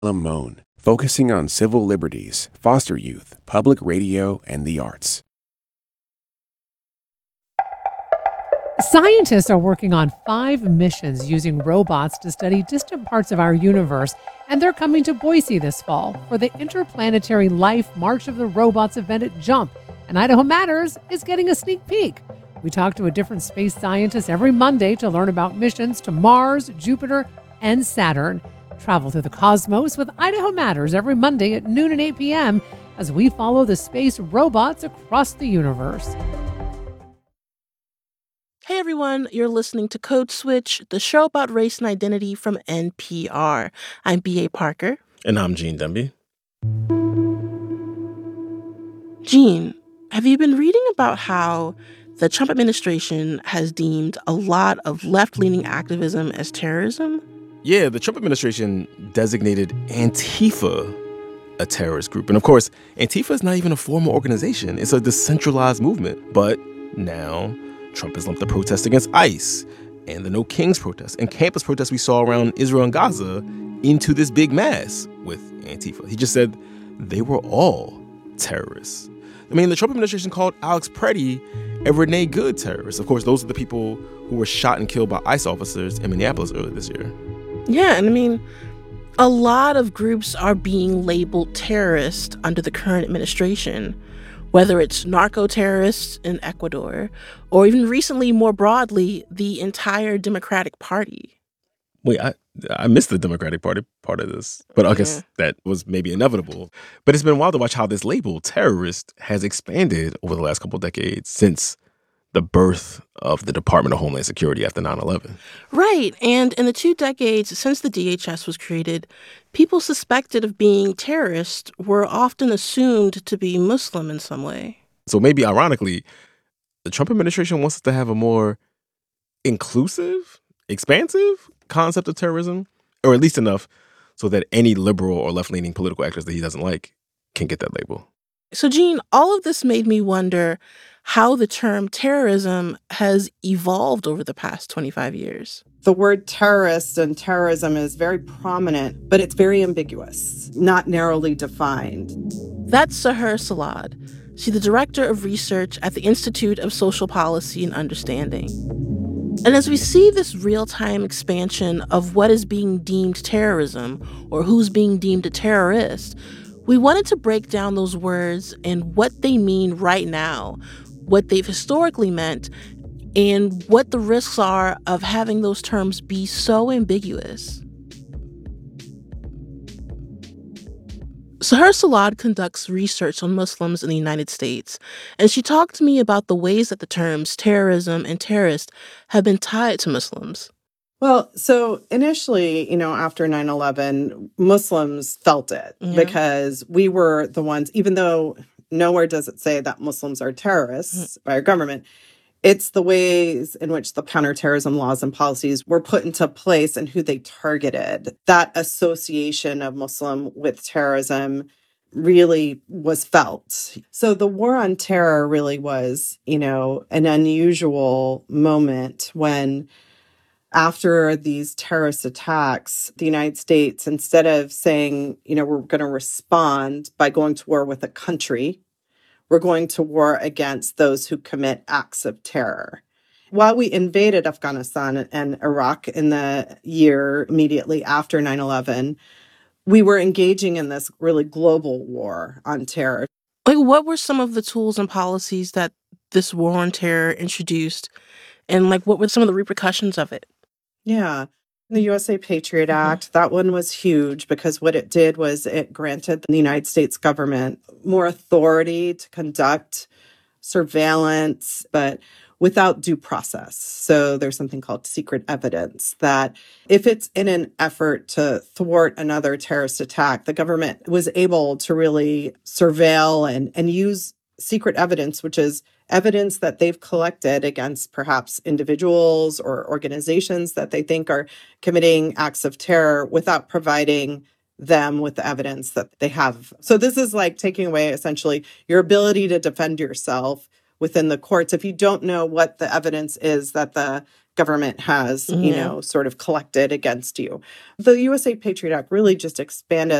Lamone, focusing on civil liberties, foster youth, public radio, and the arts. Scientists are working on 5 missions using robots to study distant parts of our universe, and they're coming to Boise this fall for the Interplanetary Life March of the Robots event at JUMP, and Idaho Matters is getting a sneak peek. We talk to a different space scientist every Monday to learn about missions to Mars, Jupiter, and Saturn. Travel through the cosmos with Idaho Matters every Monday at noon and 8 p.m. as we follow the space robots across the universe. Hey everyone, you're listening to Code Switch, the show about race and identity from NPR. I'm B.A. Parker. And I'm Gene Demby. Gene, have you been reading about how the Trump administration has deemed a lot of left-leaning activism as terrorism? Yeah, the Trump administration designated Antifa a terrorist group. And of course, Antifa is not even a formal organization. It's a decentralized movement. But now Trump has lumped the protests against ICE and the No Kings protests and campus protests we saw around Israel and Gaza into this big mass with Antifa. He just said they were all terrorists. I mean, the Trump administration called Alex Preddy and Renee Good terrorists. Of course, those are the people who were shot and killed by ICE officers in Minneapolis earlier this year. Yeah, and I mean, a lot of groups are being labeled terrorist under the current administration, whether it's narco-terrorists in Ecuador, or even recently, more broadly, the entire Democratic Party. Wait, I missed the Democratic Party part of this, but I guess that was maybe inevitable. But it's been wild to watch how this label, terrorist, has expanded over the last couple of decades since the birth of the Department of Homeland Security after 9/11. Right, and in the 2 decades since the DHS was created, people suspected of being terrorists were often assumed to be Muslim in some way. So maybe ironically, the Trump administration wants us to have a more inclusive, expansive concept of terrorism, or at least enough so that any liberal or left-leaning political actors that he doesn't like can get that label. So, Gene, all of this made me wonder how the term terrorism has evolved over the past 25 years. The word terrorist and terrorism is very prominent, but it's very ambiguous, not narrowly defined. That's Sahar Salad. She's the director of research at the Institute of Social Policy and Understanding. And as we see this real-time expansion of what is being deemed terrorism or who's being deemed a terrorist, we wanted to break down those words and what they mean right now, what they've historically meant, and what the risks are of having those terms be so ambiguous. Sahar Salad conducts research on Muslims in the United States, and she talked to me about the ways that the terms terrorism and terrorist have been tied to Muslims. Well, so initially, after 9/11, Muslims felt it because we were the ones, even though nowhere does it say that Muslims are terrorists by our government, it's the ways in which the counterterrorism laws and policies were put into place and who they targeted. That association of Muslim with terrorism really was felt. So the war on terror really was, an unusual moment when, after these terrorist attacks, the United States, instead of saying, we're going to respond by going to war with a country, we're going to war against those who commit acts of terror. While we invaded Afghanistan and Iraq in the year immediately after 9/11, we were engaging in this really global war on terror. Like, what were some of the tools and policies that this war on terror introduced? And, what were some of the repercussions of it? Yeah. The USA Patriot Act, that one was huge because what it did was it granted the United States government more authority to conduct surveillance, but without due process. So there's something called secret evidence that if it's in an effort to thwart another terrorist attack, the government was able to really surveil and use secret evidence, which is evidence that they've collected against perhaps individuals or organizations that they think are committing acts of terror without providing them with the evidence that they have. So this is like taking away essentially your ability to defend yourself within the courts if you don't know what the evidence is that the government has, Yeah. sort of collected against you. The USA Patriot Act really just expanded